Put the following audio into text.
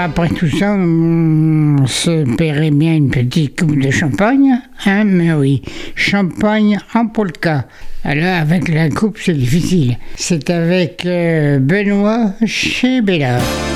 après tout ça, on se paierait bien une petite coupe de champagne, hein, mais oui, champagne en polka. Alors avec la coupe, c'est difficile. C'est avec Benoît chez Bella.